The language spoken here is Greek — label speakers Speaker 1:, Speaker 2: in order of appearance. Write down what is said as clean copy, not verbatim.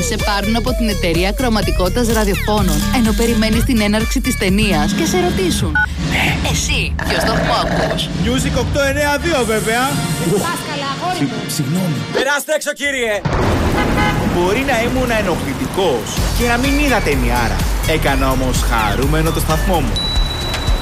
Speaker 1: σε πάρουν από την εταιρεία ακροαματικότητας ραδιοφώνων, ενώ περιμένεις την έναρξη της ταινίας και σε ρωτήσουν: εσύ, ποιο σταθμό ακούς?
Speaker 2: Music 892 βέβαια. Συγγνώμη.
Speaker 3: Περάστε έξω, κύριε.
Speaker 2: Μπορεί να ήμουν ενοχλητικός και να μην είδα ταινιάρα. Έκανα όμως χαρούμενο το σταθμό μου.